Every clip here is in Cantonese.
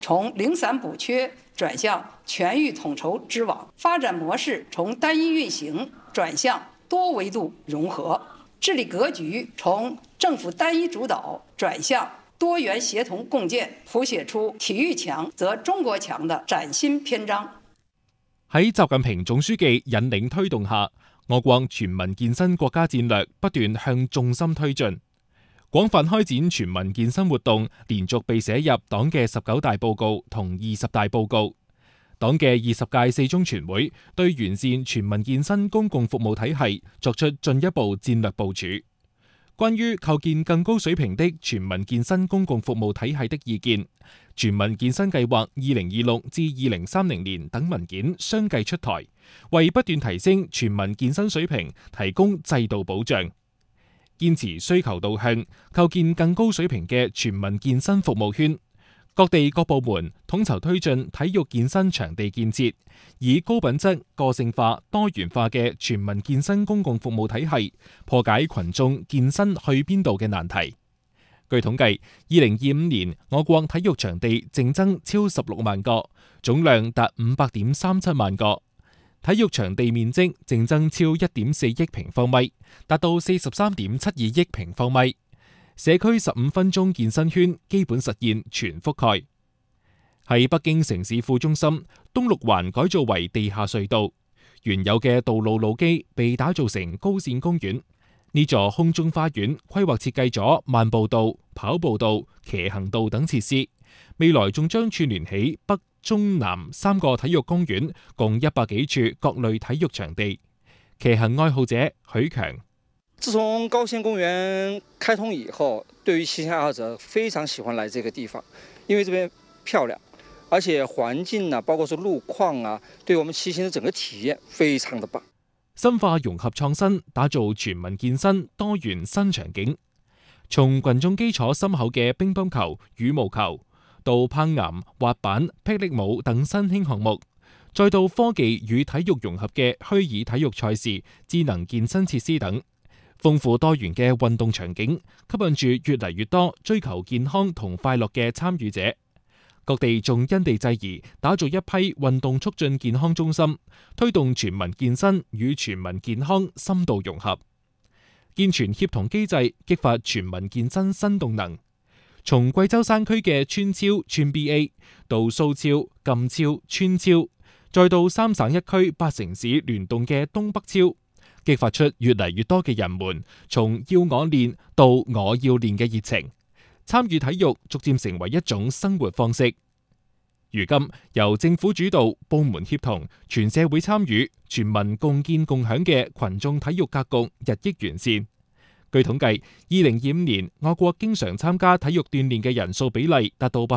從零散補缺轉向全域統籌織網，發展模式從單一運行轉向多維度融合，治理格局從政府單一主導轉向多元協同共建，譜寫出體育強則中國強的嶄新篇章。 喺習近平總書記引領推動下，我國全民健身國家戰略不斷向重心推進，廣泛開展全民健身活動，連續被寫入黨嘅19大報告同20大報告。黨嘅20屆4中全會對完善全民健身公共服務體系作出進一步戰略部署。關於構建更高水平的全民健身公共服務體系的意見，全民健身計劃2026至2030年等文件相繼出台，為不斷提升全民健身水平提供制度保障。堅持需求導向，構建更高水平嘅全民健身服務圈。各地各部門統籌推進體育健身場地建設，以高品質、個性化、多元化嘅全民健身公共服務體系，破解群眾健身去邊度嘅難題。據統計，2025年我國體育場地淨增超16萬個，總量達500.37萬個。體育場地面積淨增超1.4億平方米，達到43.72億平方米。社區15分鐘健身圈基本實現全覆蓋。喺北京城市副中心，東六環改造為地下隧道，原有嘅道路路基被打造成高線公園。呢座空中花園規劃設計咗漫步道、跑步道、騎行道等設施，未來仲將串聯起北、中、南3個體育公園，共100幾處各類體育場地。騎行愛好者許強： 自從高線公園開通以後，對於騎行愛好者非常喜歡來這個地方，因為這邊漂亮，而且環境啊，包括說路況啊，對我們騎行的整個體驗非常的棒。 深化融合創新，打造全民健身多元新場景。從群眾基礎深厚嘅乒乓球、羽毛球，到攀岩、滑板、霹靂舞等新興項目，再到科技與體育融合嘅虛擬體育賽事、智能健身設施等。豐富多元嘅運動場景，吸引住越嚟越多追求健康同快樂嘅參與者。各地仲因地制宜，打造一批運動促進健康中心，推動全民健身與全民健康深度融合。健全協同機制，激發全民健身新動能。從貴州山區嘅村超村 BA 到蘇超、贛超、村超，再到3省1區8城市聯動嘅東北超，激發出越嚟越多嘅人們從要我練到我要練嘅熱情，參與體育逐漸成為一種生活方式。如今由政府主導、部門協同、全社會參與、全民共建共享嘅群眾體育格局日益完善。據統計，2025年我國經常參加體育鍛煉嘅人數比例達到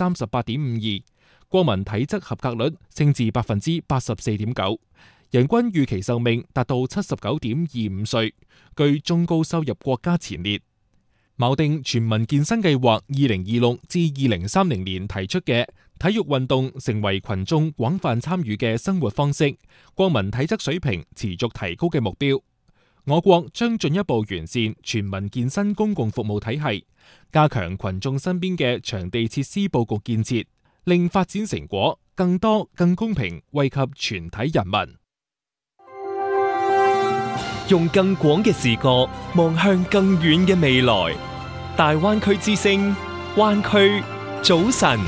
38.52%，國民體質合格率升至84.9%，人均預期壽命達到79.25歲，居中高收入國家前列。錨定全民健身計劃2026至2030年提出嘅體育運動成為群眾廣泛參與嘅生活方式，國民體質水平持續提高嘅目標。我國將進一步完善全民健身公共服務體系，加強群眾身邊嘅場地設施佈局建設，令發展成果更多、更公平，惠及全體人民。 用更廣嘅視角望向更遠嘅未來。大灣區之聲，灣區早晨。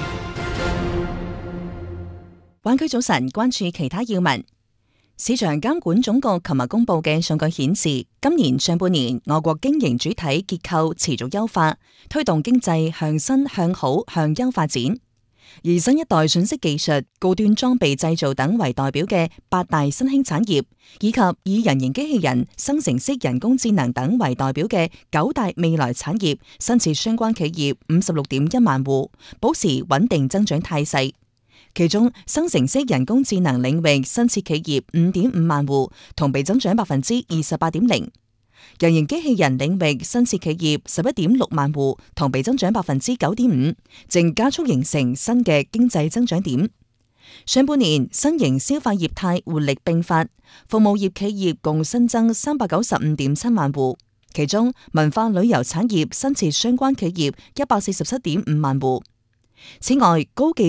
灣區早晨，關注其他要聞。市場監管總局琴日公布嘅數據顯示，今年上半年我國經營主體結構持續優化，推動經濟向新、向好、向優發展。而新一代信息技術、高端裝備製造等為代表嘅8大新興產業，以及以人形機器人、生成式人工智能等為代表嘅9大未來產業，新設相關企業56.1萬戶，保持穩定增長態勢。其中，生成式人工智能領域新設企業5.5萬戶，同比增長28.0%。人形機器人領域新設企業11.6萬戶，同比增長9.5%，正加速形成新嘅經濟增長點。上半年新型消費業態活力並發，服務業企業共新增395.7萬戶，其中文化旅遊產業新設相關企業147.5萬戶。 此外，高技